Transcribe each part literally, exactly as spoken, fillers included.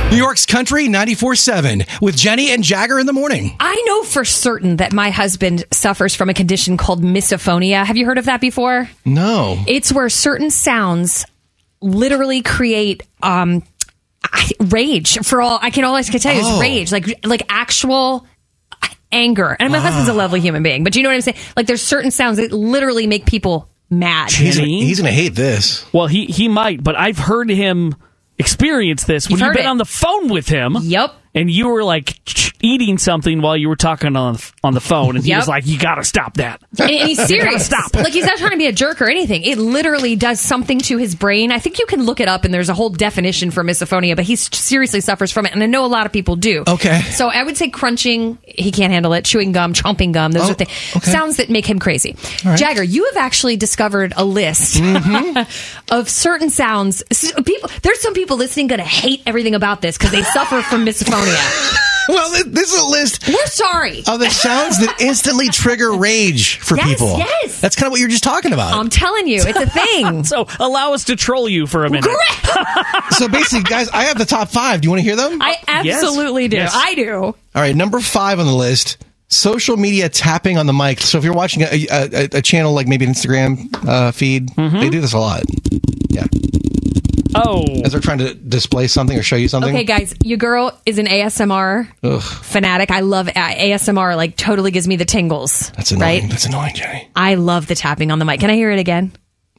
New York's Country ninety-four seven with Jenny and Jagger in the morning. I know for certain that my husband suffers from a condition called misophonia. Have you heard of that before? No. It's where certain sounds literally create um, rage. For all I can, all I can tell you Oh. is rage, like like actual anger. And my Ah. husband's a lovely human being, but you know what I'm saying? Like there's certain sounds that literally make people mad. He's, Jenny? he's going to hate this. Well, he, he might, but I've heard him experience this when You've you've heard been it. on the phone with him. Yep. And you were like ch- eating something while you were talking on the, on the phone, and he Yep. was like, "You got to stop that." And, and he's serious. stop. Like he's not trying to be a jerk or anything. It literally does something to his brain. I think you can look it up, and there's a whole definition for misophonia. But he seriously suffers from it, and I know a lot of people do. Okay. So I would say crunching, he can't handle it. Chewing gum, chomping gum, those Oh, are things okay. sounds that make him crazy. right. Jagger, you have actually discovered a list of certain sounds. S- People, there's some people listening going to hate everything about this because they suffer from misophonia. Well, th- this is a list We're sorry. of the sounds that instantly trigger rage for Yes, people. yes. That's kind of what you were just talking about. I'm telling you, it's a thing. So allow us to troll you for a minute. Correct. So basically, guys, I have the top five. Do you want to hear them? I absolutely do. Yes. I do. All right, number five on the list, social media tapping on the mic. So if you're watching a, a, a channel like maybe an Instagram uh, feed, they do this a lot. Yeah. Oh, As they're trying to display something or show you something. Okay, guys, your girl is an A S M R Ugh, fanatic. I love A S M R. Like, totally gives me the tingles. that's annoying. Right? That's annoying, Jenny. I love the tapping on the mic. Can I hear it again?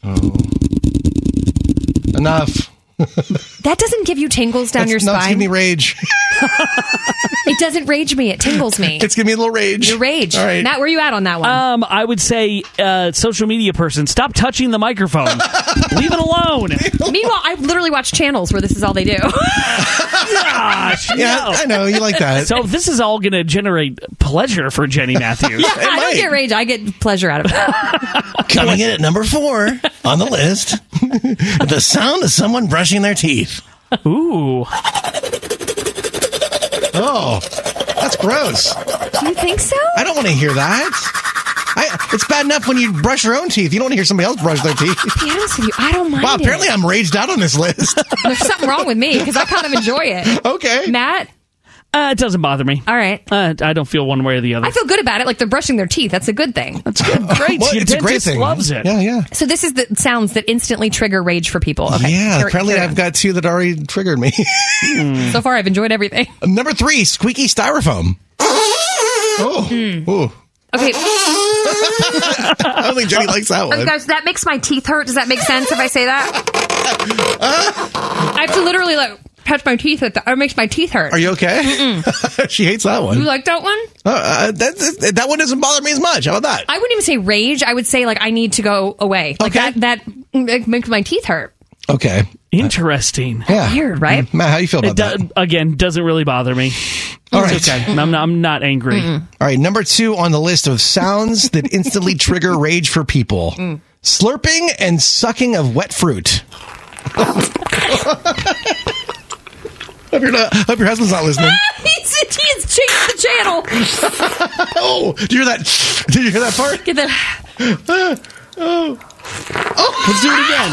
Enough. That doesn't give you tingles down That's your not spine. giving me rage. It doesn't rage me. It tingles me. It's giving me a little rage. Your rage. All right. Matt, where are you at on that one? um, I would say, uh, social media person, stop touching the microphone. Leave it alone. Meanwhile, I literally watch channels where this is all they do. Gosh, yeah, no. I know. You like that. So this is all going to generate pleasure for Jenny Matthews. It I don't might. get rage. I get pleasure out of it. Coming in at number four on the list, the sound of someone brushing their teeth. Ooh. Oh, that's gross. Do you think so? I don't want to hear that. I, it's bad enough when you brush your own teeth. You don't want to hear somebody else brush their teeth. To be honest with you, I don't mind Wow, it. apparently I'm raged out on this list. There's something wrong with me because I kind of enjoy it. Okay. Matt? Uh, it doesn't bother me. All right. Uh, I don't feel one way or the other. I feel good about it. Like they're brushing their teeth. That's a good thing. That's good. Great. Well, Your it's a great dentist thing. loves it. Yeah, yeah. So this is the sounds that instantly trigger rage for people. Okay. Yeah, Carry- apparently carry I've on. got two that already triggered me. So far, I've enjoyed everything. Number three, squeaky styrofoam. Oh, ooh. Okay, I don't think Jenny likes that one. guys, that makes my teeth hurt. Does that make sense if I say that? I have to literally like touch my teeth with that. It makes my teeth hurt. Are you okay? She hates that one. You like that one? Uh, uh, that, that one doesn't bother me as much. How about that? I wouldn't even say rage. I would say like I need to go away. Like Okay. that. That makes my teeth hurt. Okay. Interesting. Yeah. Weird, right? Matt, how do you feel about It do- that? again, doesn't really bother me. All It's right. okay. I'm not, I'm not angry. All right. Number two on the list of sounds that instantly trigger rage for people. Slurping and sucking of wet fruit. Hope, you're not, hope your husband's not listening. he's, he's changed the channel. Oh, did you hear that? Did you hear that part? Get that. Let's do it again.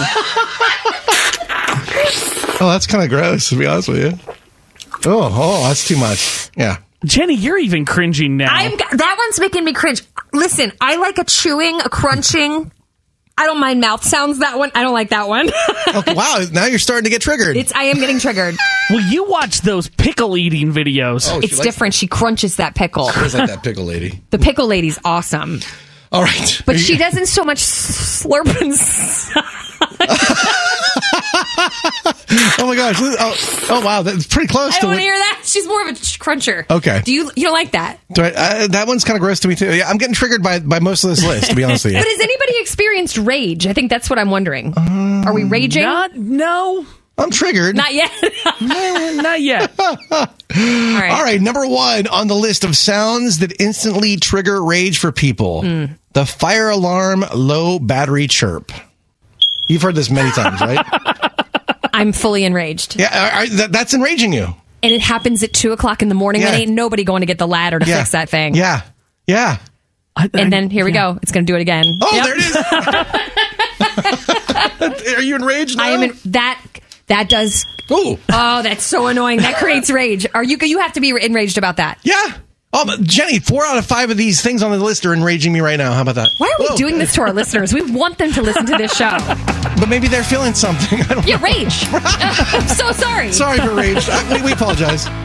Oh, that's kind of gross, to be honest with you. Oh, oh, that's too much. Yeah. Jenny, you're even cringing now. I'm that one's making me cringe. Listen, I like a chewing, a crunching. I don't mind mouth sounds. That one, I don't like that one. Okay, wow, now you're starting to get triggered. It's I am getting triggered. Well, you watch those pickle eating videos. Oh, she It's likes- different. She crunches that pickle. She like that pickle lady. The pickle lady's awesome, All right. but Are she you- doesn't so much slurp and. s- Oh my gosh. Oh, oh wow, that's pretty close I to don't want what- to hear that. She's more of a ch- cruncher. Okay. Do you you don't like that? Do I- uh, that one's kind of gross to me too. Yeah, I'm getting triggered by by most of this list, to be honest with you. But has anybody experienced rage? I think that's what I'm wondering. Are we raging? Not, no, I'm triggered. Not yet. not yet. All right. All right, number one on the list of sounds that instantly trigger rage for people. Hmm. The fire alarm low battery chirp. You've heard this many times, right? I'm fully enraged. Yeah, I, I, that, that's enraging you. And it happens at two o'clock in the morning Yeah. when ain't nobody going to get the ladder to Yeah. fix that thing. Yeah, yeah. I- And I- then here we go. It's going to do it again. Oh, Yep. there it is. Are you enraged now? I am in that. That does. Ooh. Oh, that's so annoying. That creates rage. Are you? You have to be enraged about that. Yeah. Oh, Jenny, four out of five of these things on the list are enraging me right now. How about that? Why are we Whoa. doing this to our listeners? We want them to listen to this show. But maybe they're feeling something. I don't Yeah, know. rage. I'm so sorry. Sorry for rage. I, we, we apologize.